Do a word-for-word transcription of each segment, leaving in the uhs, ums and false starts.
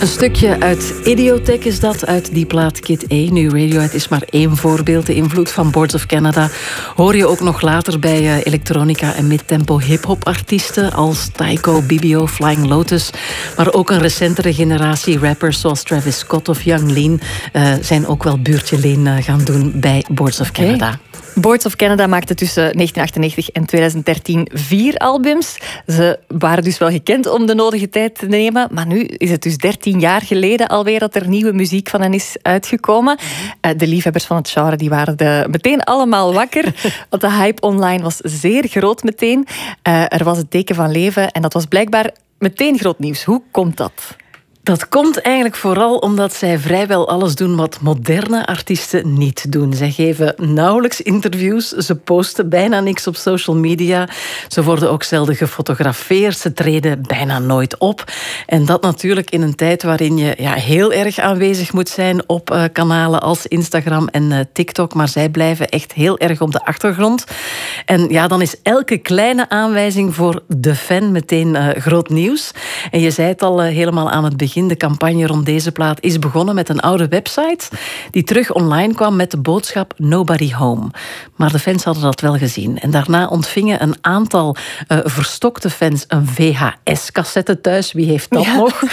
Een stukje uit Idiotech is dat, uit die plaat Kid A. Nu, Radiohead is maar één voorbeeld. De invloed van Boards of Canada hoor je ook nog later bij uh, elektronica- en midtempo hip-hop artiesten als Tycho, B B O, Flying Lotus. Maar ook een recentere generatie rappers zoals Travis Scott of Young Lean uh, zijn ook wel buurtje Leen uh, gaan doen bij Boards of Canada. Okay. Boards of Canada maakte tussen negentien achtennegentig en twintig dertien vier albums. Ze waren dus wel gekend om de nodige tijd te nemen, maar nu is het dus dertien jaar geleden alweer dat er nieuwe muziek van hen is uitgekomen. Mm-hmm. De liefhebbers van het genre die waren de, meteen allemaal wakker, want de hype online was zeer groot meteen. Uh, er was het teken van leven en dat was blijkbaar meteen groot nieuws. Hoe komt dat? Dat komt eigenlijk vooral omdat zij vrijwel alles doen wat moderne artiesten niet doen. Zij geven nauwelijks interviews, ze posten bijna niks op social media. Ze worden ook zelden gefotografeerd, ze treden bijna nooit op. En dat natuurlijk in een tijd waarin je ja, heel erg aanwezig moet zijn op uh, kanalen als Instagram en uh, TikTok. Maar zij blijven echt heel erg op de achtergrond. En ja, dan is elke kleine aanwijzing voor de fan meteen uh, groot nieuws. En je zei het al uh, helemaal aan het begin. De campagne rond deze plaat is begonnen met een oude website die terug online kwam met de boodschap Nobody Home. Maar de fans hadden dat wel gezien. En daarna ontvingen een aantal uh, verstokte fans een V H S-cassette thuis. Wie heeft dat ja. nog?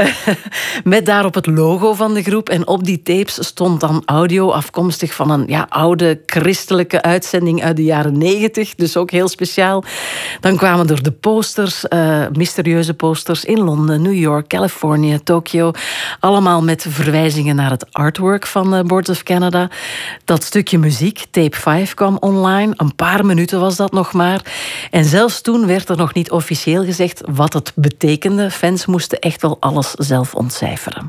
Met daarop het logo van de groep. En op die tapes stond dan audio afkomstig van een ja, oude christelijke uitzending uit de jaren negentig. Dus ook heel speciaal. Dan kwamen er de posters, uh, mysterieuze posters in Londen, New York, Californië, Tokio. Allemaal met verwijzingen naar het artwork van uh, Boards of Canada. Dat stukje muziek, tape vijf, kwam online. Een paar minuten was dat nog maar. En zelfs toen werd er nog niet officieel gezegd wat het betekende. Fans moesten echt wel alles zelf ontcijferen.